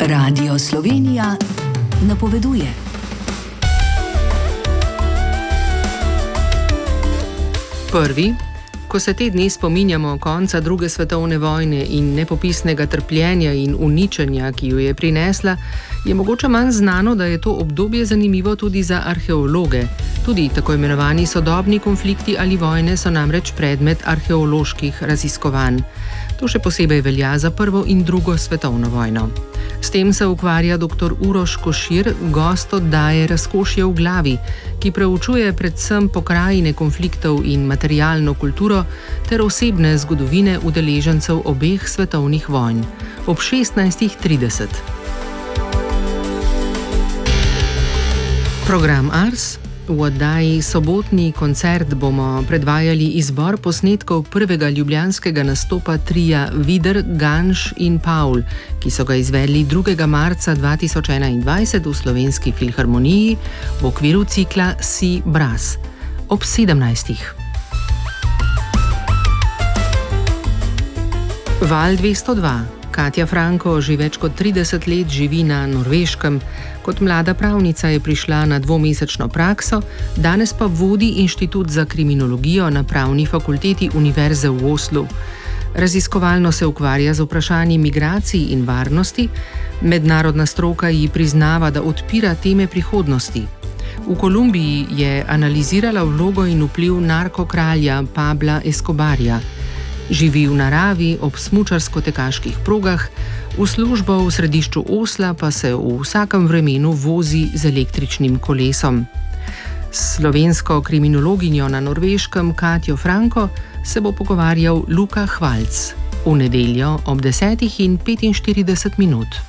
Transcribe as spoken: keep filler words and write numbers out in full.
Radio Slovenija napoveduje. Prvi, ko se te dni spominjamo konca druge svetovne vojne in nepopisnega trpljenja in uničenja, ki jo je prinesla, je mogoče manj znano, da je to obdobje zanimivo tudi za arheologe. Tudi tako imenovani sodobni konflikti ali vojne so namreč predmet arheoloških raziskovanj. To še posebej velja za prvo in drugo svetovno vojno. S tem se ukvarja dr. Uroš Košir, gost oddaje Razkošje v glavi, ki preučuje predvsem pokrajine konfliktov in materialno kulturo ter osebne zgodovine udeležencev obeh svetovnih vojn. Ob šestnajstih trideset. Program Ars. V oddaji Sobotni koncert bomo predvajali izbor posnetkov prvega ljubljanskega nastopa tria Vider, Ganš in Paul, ki so ga izvedli drugega marca dva tisoč enaindvajset v Slovenski filharmoniji v okviru cikla Si Braz. Ob sedemnajstih. Val dvesto dva. Katja Franko že več kot trideset let živi na Norveškem. Kot mlada pravnica je prišla na dvomesečno prakso, danes pa vodi Inštitut za kriminologijo na Pravni fakulteti Univerze v Oslu. Raziskovalno se ukvarja z vprašanji migracij in varnosti, mednarodna stroka ji priznava, da odpira teme prihodnosti. V Kolumbiji je analizirala vlogo in vpliv narkokralja Pabla Escobarja. Živi v naravi ob smučarsko-tekaških progah, v službo v središču Osla pa se v vsakem vremenu vozi z električnim kolesom. S slovensko kriminologinjo na Norveškem Katjo Franko se bo pogovarjal Luka Hvalc v nedeljo ob desetih in petinštirideset minut.